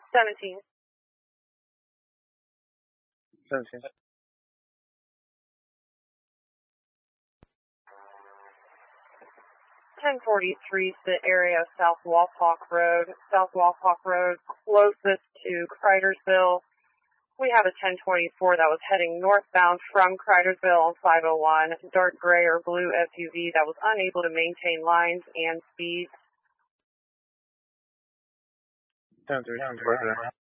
17. 17. 1043, the area of South Walpock Road. South Walpock Road, closest to Cridersville. We have a 1024 that was heading northbound from Cridersville on 501, dark gray or blue SUV that was unable to maintain lines and speed. 10-3,